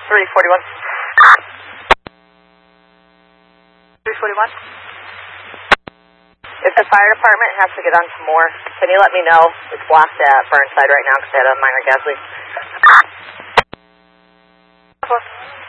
341. 341. If the fire department has to get on some more, can you let me know? It's blocked at Burnside right now because they had a minor gas leak.